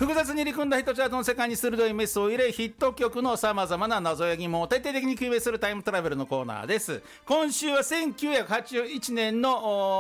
複雑に入り組んだヒットチャートの世界に鋭いメスを入れ、ヒット曲のさまざまな謎や疑問を徹底的に究明するタイムトラベルのコーナーです。今週は1981年の